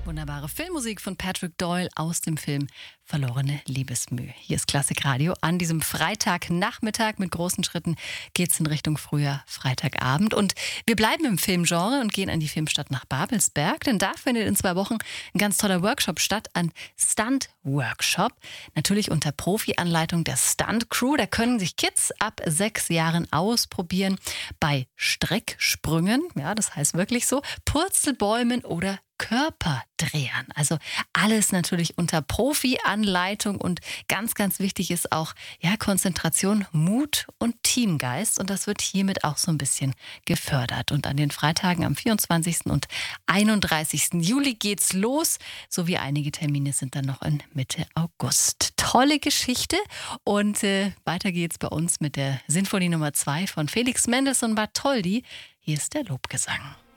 Wunderbare Filmmusik von Patrick Doyle aus dem Film Verlorene Liebesmüh. Hier ist Klassikradio. An diesem Freitagnachmittag mit großen Schritten geht es in Richtung früher Freitagabend. Und wir bleiben im Filmgenre und gehen an die Filmstadt nach Babelsberg, denn da findet in 2 Wochen ein ganz toller Workshop statt, ein Stunt-Workshop. Natürlich unter Profi-Anleitung der Stunt-Crew. Da können sich Kids ab 6 Jahren ausprobieren bei Strecksprüngen, ja, das heißt wirklich so, Purzelbäumen oder Körperdrehern. Also alles natürlich unter Profi-Anleitung und ganz, ganz wichtig ist auch Konzentration, Mut und Teamgeist und das wird hiermit auch so ein bisschen gefördert. Und an den Freitagen am 24. und 31. Juli geht's los, sowie einige Termine sind dann noch in Mitte August. Tolle Geschichte und weiter geht's bei uns mit der Sinfonie Nummer 2 von Felix Mendelssohn Bartholdy. Hier ist der Lobgesang.